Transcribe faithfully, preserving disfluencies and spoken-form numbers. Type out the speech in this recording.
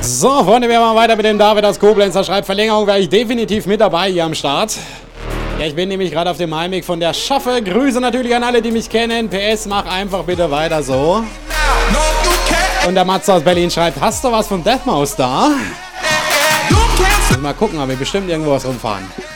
So, Freunde, wir machen weiter mit dem David aus Koblenz. Er schreibt, Verlängerung wäre ich definitiv mit dabei hier am Start. Ja, ich bin nämlich gerade auf dem Heimweg von der Schaffe. Grüße natürlich an alle, die mich kennen. P S, mach einfach bitte weiter so. Und der Matze aus Berlin schreibt, hast du was von Deathmouse da? Mal gucken, aber wir bestimmt irgendwo was rumfahren.